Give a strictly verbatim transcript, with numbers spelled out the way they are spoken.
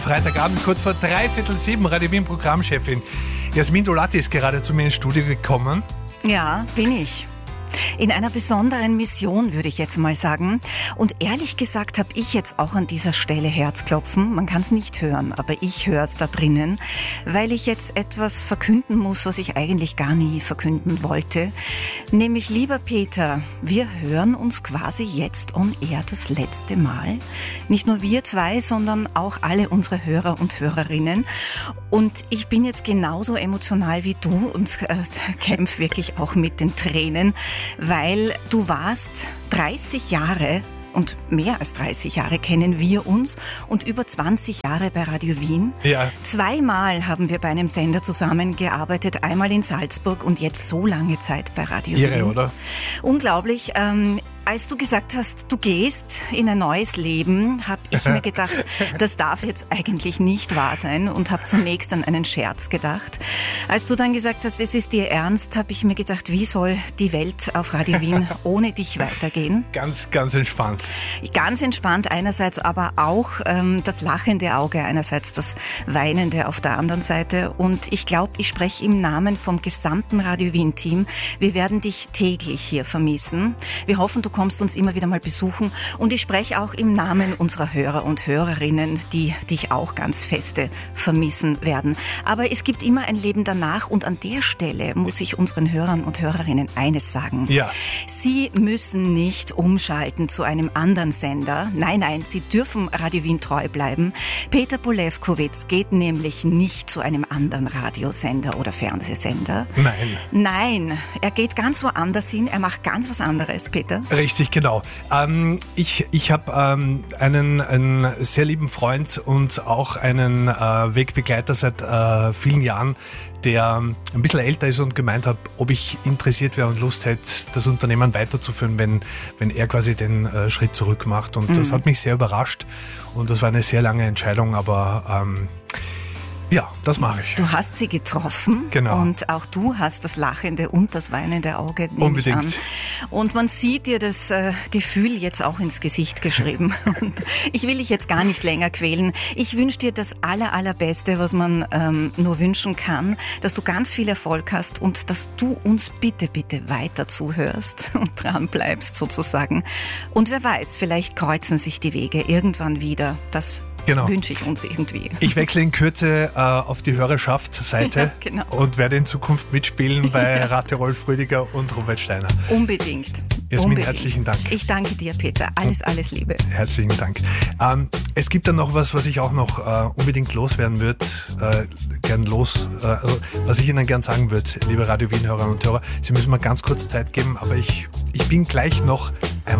Freitagabend, kurz vor dreiviertel sieben, Radio Wien Programmchefin Jasmin Dolatti ist gerade zu mir ins Studio gekommen. Ja, bin ich. In einer besonderen Mission, würde ich jetzt mal sagen. Und ehrlich gesagt habe ich jetzt auch an dieser Stelle Herzklopfen. Man kann es nicht hören, aber ich höre es da drinnen, weil ich jetzt etwas verkünden muss, was ich eigentlich gar nie verkünden wollte. Nämlich, lieber Peter, wir hören uns quasi jetzt on air das letzte Mal. Nicht nur wir zwei, sondern auch alle unsere Hörer und Hörerinnen. Und ich bin jetzt genauso emotional wie du und äh, kämpfe wirklich auch mit den Tränen, weil du warst dreißig Jahre und mehr als dreißig Jahre kennen wir uns und über zwanzig Jahre bei Radio Wien. Ja. Zweimal haben wir bei einem Sender zusammengearbeitet, einmal in Salzburg und jetzt so lange Zeit bei Radio Irre, Wien. oder? Unglaublich. Ähm, Als du gesagt hast, du gehst in ein neues Leben, habe ich mir gedacht, das darf jetzt eigentlich nicht wahr sein und habe zunächst an einen Scherz gedacht. Als du dann gesagt hast, es ist dir ernst, habe ich mir gedacht, wie soll die Welt auf Radio Wien ohne dich weitergehen? Ganz, ganz entspannt. Ganz entspannt einerseits, aber auch ähm, das lachende Auge einerseits, das weinende auf der anderen Seite. Und ich glaube, ich spreche im Namen vom gesamten Radio Wien-Team. Wir werden dich täglich hier vermissen. Wir hoffen, du kommst uns immer wieder mal besuchen. Und ich spreche auch im Namen unserer Hörer und Hörerinnen, die dich auch ganz feste vermissen werden. Aber es gibt immer ein Leben danach und an der Stelle muss ich unseren Hörern und Hörerinnen eines sagen. Ja. Sie müssen nicht umschalten zu einem anderen Sender. Nein, nein, Sie dürfen Radio Wien treu bleiben. Peter Polewkowitz geht nämlich nicht zu einem anderen Radiosender oder Fernsehsender. Nein. Nein, er geht ganz woanders hin. Er macht ganz was anderes, Peter. Richtig, genau. Ähm, ich ich habe ähm, einen, einen sehr lieben Freund und auch einen äh, Wegbegleiter seit äh, vielen Jahren, der ein bisschen älter ist und gemeint hat, ob ich interessiert wäre und Lust hätte, das Unternehmen weiterzuführen, wenn, wenn er quasi den äh, Schritt zurück macht. Und mhm. das hat mich sehr überrascht und das war eine sehr lange Entscheidung, aber ähm, ja, das mache ich. Du hast sie getroffen, genau. Und auch du hast das lachende und das weinende Auge, nehme Unbedingt. ich an. Und man sieht dir das äh, Gefühl jetzt auch ins Gesicht geschrieben. Und ich will dich jetzt gar nicht länger quälen. Ich wünsche dir das aller, allerbeste, was man ähm, nur wünschen kann, dass du ganz viel Erfolg hast und dass du uns bitte, bitte weiter zuhörst und dran bleibst sozusagen. Und wer weiß, vielleicht kreuzen sich die Wege irgendwann wieder. Das Genau. wünsche ich uns irgendwie. Ich wechsle in Kürze äh, auf die Hörerschaftsseite ja, genau. und werde in Zukunft mitspielen bei ja. Rate Rolf Rüdiger und Robert Steiner. Unbedingt. Jasmin, Unbedingt. herzlichen Dank. Ich danke dir, Peter. Alles, alles Liebe. Herzlichen Dank. Ähm, es gibt dann noch was, was ich auch noch äh, unbedingt loswerden würde. Äh, gern los, äh, also, was ich Ihnen gern sagen würde, liebe Radio Wien-Hörerinnen und Hörer. Sie müssen mir ganz kurz Zeit geben, aber ich, ich bin gleich noch